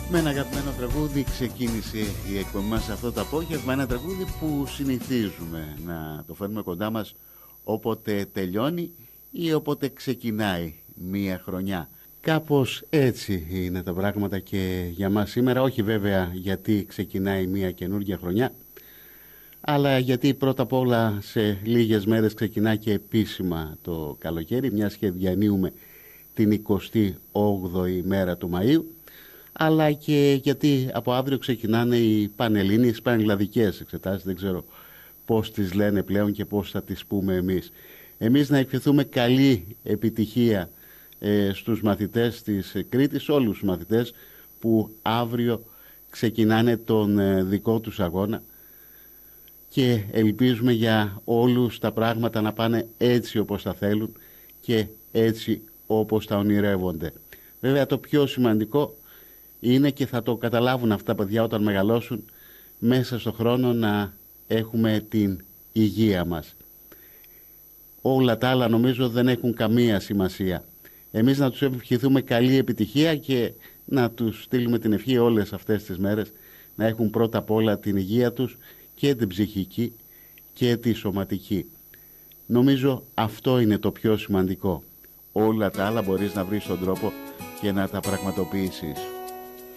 Με ένα αγαπημένο τραγούδι ξεκίνησε η εκπομπή μας αυτό το απόγευμα. Ένα τραγούδι που συνηθίζουμε να το φέρνουμε κοντά μας όποτε τελειώνει ή όποτε ξεκινάει μία χρονιά. Κάπως έτσι είναι τα πράγματα και για μας σήμερα. Όχι βέβαια γιατί ξεκινάει μία καινούργια χρονιά, αλλά γιατί πρώτα απ' όλα σε λίγες μέρες ξεκινά και επίσημα το καλοκαίρι, μιας και διανύουμε την 28η μέρα του Μαΐου, αλλά και γιατί από αύριο ξεκινάνε οι πανελλήνιες, πανελλαδικές εξετάσεις. Δεν ξέρω πώς τις λένε πλέον και πώς θα τις πούμε εμείς. Εμείς να ευχηθούμε καλή επιτυχία στους μαθητές της Κρήτης, όλους τους μαθητές που αύριο ξεκινάνε τον δικό τους αγώνα, και ελπίζουμε για όλους τα πράγματα να πάνε έτσι όπως τα θέλουν και έτσι όπως τα ονειρεύονται. Βέβαια το πιο σημαντικό είναι, και θα το καταλάβουν αυτά τα παιδιά όταν μεγαλώσουν, μέσα στο χρόνο να έχουμε την υγεία μας. Όλα τα άλλα νομίζω δεν έχουν καμία σημασία. Εμείς να τους ευχηθούμε καλή επιτυχία και να τους στείλουμε την ευχή όλες αυτές τις μέρες να έχουν πρώτα απ' όλα την υγεία τους, και την ψυχική και τη σωματική. Νομίζω αυτό είναι το πιο σημαντικό. Όλα τα άλλα μπορείς να βρεις τον τρόπο και να τα πραγματοποιήσεις.